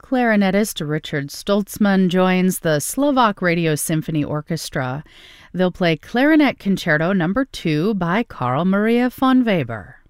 clarinetist Richard Stoltzman joins the Slovak Radio Symphony Orchestra. They'll play Clarinet Concerto No. 2 by Carl Maria von Weber.